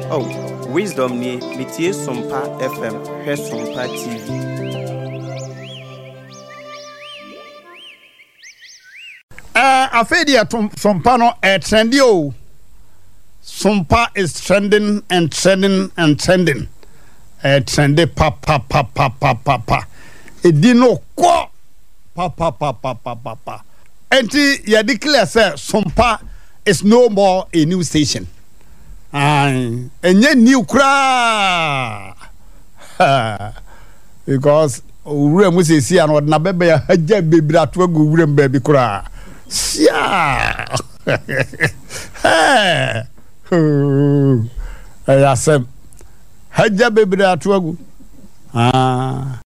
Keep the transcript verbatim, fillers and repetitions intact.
Oh, wisdom ni mitie Sompa F M, he Sompa T V. Uh, Afedia Sompa no eh, trendy o. Sompa is trending and trending and trending. Eh, trendy pa pa pa pa pa pa pa. Edino ko pa pa pa pa pa pa pa. Enti ya declare say Sompa is no more a new station. And enye new kra. Because ure mu se si an na bebe ya haja bebira to agu ure mbabi kra. Sia. Hey. Hey, asem. Haja bebira to agu. Ah.